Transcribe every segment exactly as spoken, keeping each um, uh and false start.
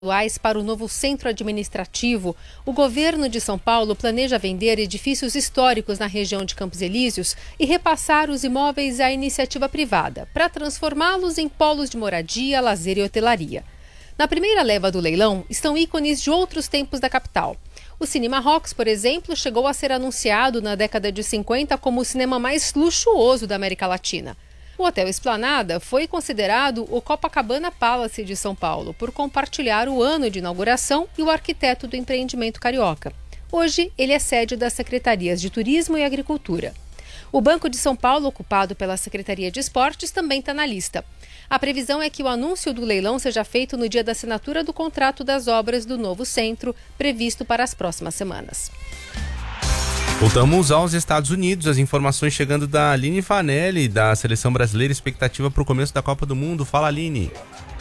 Para o novo centro administrativo, o governo de São Paulo planeja vender edifícios históricos na região de Campos Elíseos e repassar os imóveis à iniciativa privada, para transformá-los em polos de moradia, lazer e hotelaria. Na primeira leva do leilão estão ícones de outros tempos da capital. O Cinema Rocks, por exemplo, chegou a ser anunciado na década de cinquenta como o cinema mais luxuoso da América Latina. O Hotel Esplanada foi considerado o Copacabana Palace de São Paulo por compartilhar o ano de inauguração e o arquiteto do empreendimento carioca. Hoje, ele é sede das Secretarias de Turismo e Agricultura. O Banco de São Paulo, ocupado pela Secretaria de Esportes, também está na lista. A previsão é que o anúncio do leilão seja feito no dia da assinatura do contrato das obras do novo centro, previsto para as próximas semanas. Voltamos aos Estados Unidos, as informações chegando da Aline Vanelli, da Seleção Brasileira, expectativa para o começo da Copa do Mundo. Fala, Aline.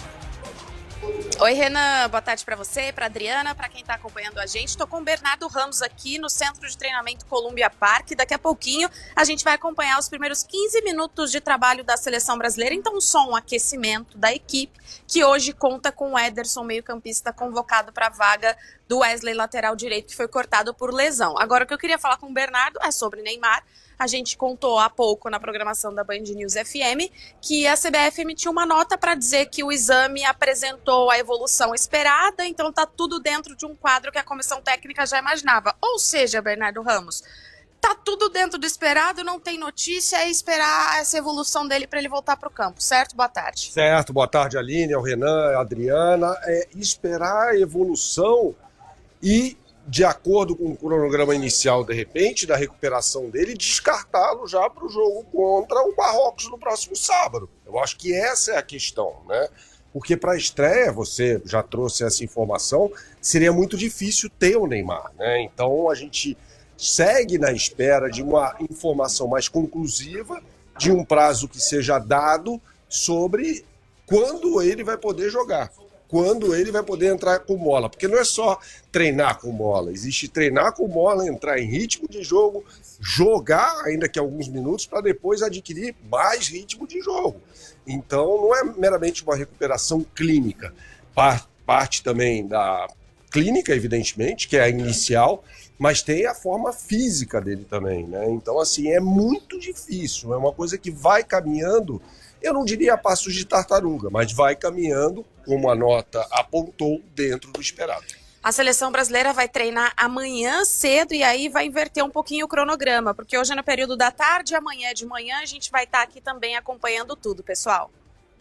Oi, Renan, boa tarde para você, para Adriana, para quem está acompanhando a gente. Estou com o Bernardo Ramos aqui no Centro de Treinamento Columbia Park. Daqui a pouquinho a gente vai acompanhar os primeiros quinze minutos de trabalho da Seleção Brasileira. Então, só um aquecimento da equipe, que hoje conta com o Ederson, meio-campista, convocado para a vaga do Wesley, lateral direito, que foi cortado por lesão. Agora, o que eu queria falar com o Bernardo é sobre Neymar. A gente contou há pouco na programação da Band News F M que a C B F emitiu uma nota para dizer que o exame apresentou a evolução esperada, então está tudo dentro de um quadro que a comissão técnica já imaginava. Ou seja, Bernardo Ramos, tá tudo dentro do esperado, não tem notícia, é esperar essa evolução dele para ele voltar para o campo, certo? Boa tarde. Certo, boa tarde, Aline, ao Renan, a Adriana. É esperar a evolução e, de acordo com o cronograma inicial, de repente, da recuperação dele, descartá-lo já para o jogo contra o Marrocos no próximo sábado. Eu acho que essa é a questão, né? Porque para a estreia, você já trouxe essa informação, seria muito difícil ter o Neymar, né? Então a gente segue na espera de uma informação mais conclusiva, de um prazo que seja dado sobre quando ele vai poder jogar. Quando ele vai poder entrar com bola, porque não é só treinar com bola, existe treinar com bola, entrar em ritmo de jogo, jogar ainda que alguns minutos para depois adquirir mais ritmo de jogo. Então não é meramente uma recuperação clínica, parte também da clínica, evidentemente, que é a inicial, mas tem a forma física dele também, né? Então assim, é muito difícil, é uma coisa que vai caminhando. Eu não diria a passos de tartaruga, mas vai caminhando, como a nota apontou, dentro do esperado. A seleção brasileira vai treinar amanhã cedo e aí vai inverter um pouquinho o cronograma, porque hoje é no período da tarde e amanhã de manhã a gente vai estar aqui também acompanhando tudo, pessoal.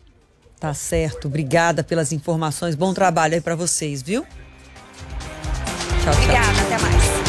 Tá certo, obrigada pelas informações, bom trabalho aí para vocês, viu? Tchau, tchau. Obrigada, até mais.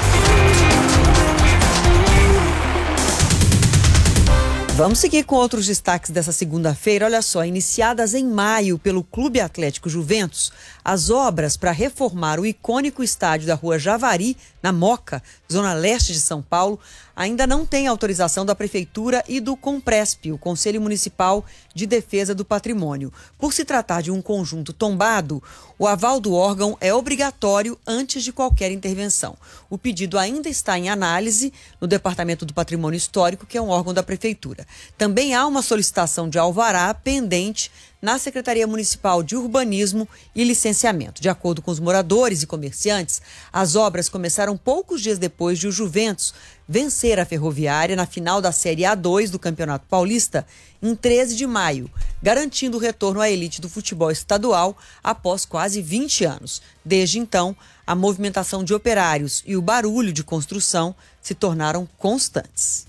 Vamos seguir com outros destaques dessa segunda-feira. Olha só, iniciadas em maio pelo Clube Atlético Juventus, as obras para reformar o icônico estádio da Rua Javari, na Moca, zona leste de São Paulo, ainda não têm autorização da Prefeitura e do Compresp, o Conselho Municipal de Defesa do Patrimônio. Por se tratar de um conjunto tombado, o aval do órgão é obrigatório antes de qualquer intervenção. O pedido ainda está em análise no Departamento do Patrimônio Histórico, que é um órgão da Prefeitura. Também há uma solicitação de alvará pendente na Secretaria Municipal de Urbanismo e Licenciamento. De acordo com os moradores e comerciantes, as obras começaram poucos dias depois de o Juventus vencer a Ferroviária na final da Série A dois do Campeonato Paulista em treze de maio, garantindo o retorno à elite do futebol estadual após quase vinte anos. Desde então, a movimentação de operários e o barulho de construção se tornaram constantes.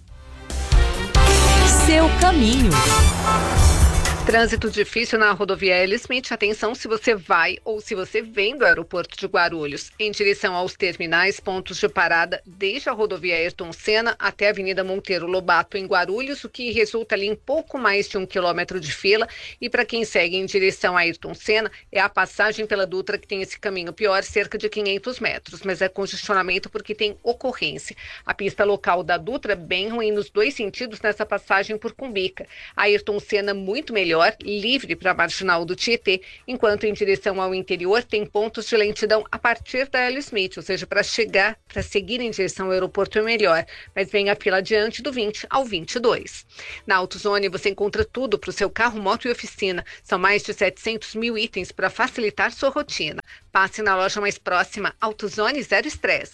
Seu caminho. Trânsito difícil na rodovia L. Smith. Atenção se você vai ou se você vem do aeroporto de Guarulhos em direção aos terminais, pontos de parada desde a rodovia Ayrton Senna até a Avenida Monteiro Lobato em Guarulhos, o que resulta ali em pouco mais de um quilômetro de fila. E para quem segue em direção a Ayrton Senna, é a passagem pela Dutra que tem esse caminho pior, cerca de quinhentos metros, mas é congestionamento porque tem ocorrência. A pista local da Dutra bem ruim nos dois sentidos nessa passagem por Cumbica. A Ayrton Senna muito melhor melhor, livre para a marginal do Tietê, enquanto em direção ao interior tem pontos de lentidão a partir da Hélio Smith, ou seja, para chegar, para seguir em direção ao aeroporto é melhor, mas vem a fila adiante do vinte ao vinte e dois. Na AutoZone você encontra tudo para o seu carro, moto e oficina. São mais de setecentos mil itens para facilitar sua rotina. Passe na loja mais próxima. AutoZone zero estresse.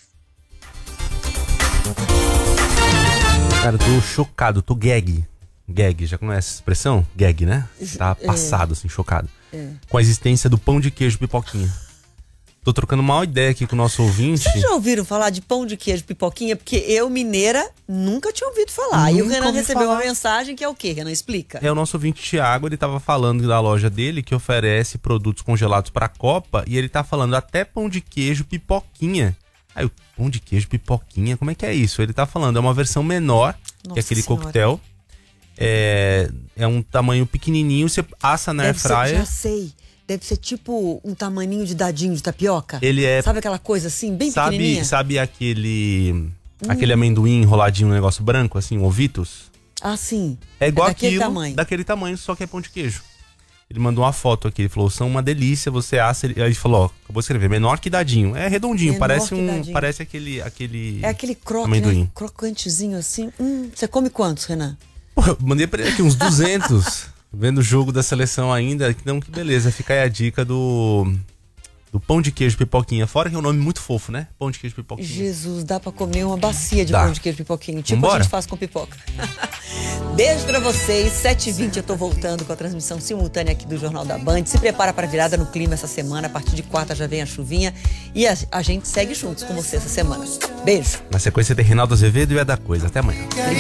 Cara, eu tô chocado, tô gag. Gag, já conhece essa expressão? Gag, né? Tá passado, é. assim, chocado. É. Com a existência do pão de queijo pipoquinha. Tô trocando uma ideia aqui com o nosso ouvinte. Vocês já ouviram falar de pão de queijo pipoquinha? Porque eu, mineira, nunca tinha ouvido falar. Nunca e o Renan recebeu falar. Uma mensagem que é o quê, Renan? Explica. É o nosso ouvinte Thiago, ele tava falando da loja dele que oferece produtos congelados pra Copa e ele tá falando até pão de queijo pipoquinha. Aí o pão de queijo pipoquinha, como é que é isso? Ele tá falando, é uma versão menor, Nossa que é aquele senhora. coquetel. É, é um tamanho pequenininho, você assa na Deve airfryer. Ser, já sei. Deve ser tipo um tamaninho de dadinho de tapioca. Ele é... Sabe aquela coisa assim, bem sabe, pequenininha? Sabe aquele... Hum. Aquele amendoim enroladinho, um negócio branco, assim, um ovitos? Ah, sim. É igual é daquele aquilo, tamanho. daquele tamanho, só que é pão de queijo. Ele mandou uma foto aqui, ele falou, são uma delícia, você assa... Ele, aí ele falou, ó, acabou de escrever, menor que dadinho. É redondinho, menor parece um... Dadinho. Parece aquele, aquele... É aquele croque, amendoim. Né? Crocantezinho assim. Hum, você come quantos, Renan? Pô, eu mandei pra ele aqui uns duzentos. Vendo o jogo da seleção ainda, então que beleza, fica aí a dica do do pão de queijo pipoquinha, fora que é um nome muito fofo, né? Pão de queijo pipoquinha. Jesus, dá pra comer uma bacia de dá. Pão de queijo pipoquinha, tipo Vambora? A gente faz com pipoca. Beijo pra vocês, sete e vinte eu tô voltando com a transmissão simultânea aqui do Jornal da Band. Se prepara pra virada no clima essa semana, a partir de quarta já vem a chuvinha e a, a gente segue juntos com você essa semana. Beijo. Na sequência tem Reinaldo Azevedo e é da coisa, até amanhã.